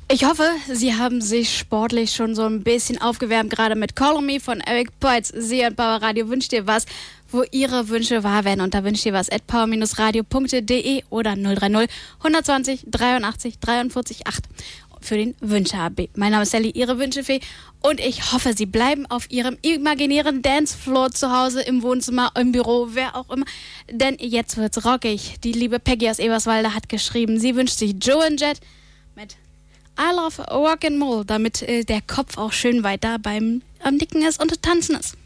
Ich hoffe, Sie haben sich sportlich schon so ein bisschen aufgewärmt, gerade mit Call on Me von Eric Poitz. Sie und Power Radio wünscht dir was, wo Ihre Wünsche wahr werden. Und da wünscht ihr was @power-radio.de oder 030 120 83 43 8 für den Wünsche-AB. Mein Name ist Sally, Ihre Wünschefee. Und ich hoffe, Sie bleiben auf Ihrem imaginären Dancefloor zu Hause, im Wohnzimmer, im Büro, wer auch immer. Denn jetzt wird's rockig. Die liebe Peggy aus Eberswalde hat geschrieben, sie wünscht sich Joe and Jet mit I Love Rock'n'Roll, damit der Kopf auch schön weiter am Nicken ist und Tanzen ist.